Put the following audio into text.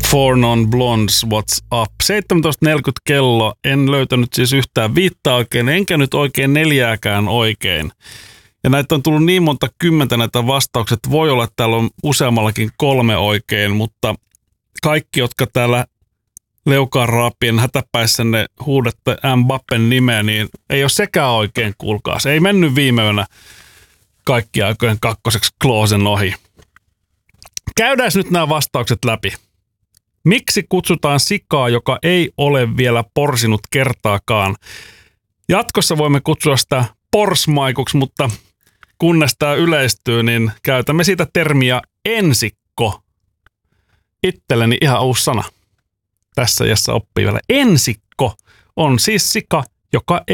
Four Non Blondes, What's Up? 17.40 kello. En löytänyt siis yhtään viittaa oikein, enkä nyt oikein neljääkään oikein. Ja näitä on tullut niin monta kymmentä näitä vastaukset. Voi olla, että täällä on useammallakin 3 oikein, mutta kaikki, jotka täällä leukaan raapien hätäpäissänne huudatte Mbappen nimeä, niin ei ole sekään oikein, kuulkaa. Se ei mennyt viime yönä kaikki aikojen kakkoseksi Kloosen ohi. Käydään nyt nämä vastaukset läpi. Miksi kutsutaan sikaa, joka ei ole vielä porsinut kertaakaan? Jatkossa voimme kutsua sitä porsmaikuksi, mutta kunnes tämä yleistyy, niin käytämme siitä termiä ensikko. Itselleni ihan uusi sana. Tässä iässä oppii vielä. Ensikko on siis sika, joka